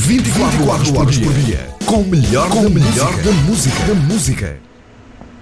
24 horas por dia. Com o melhor da música.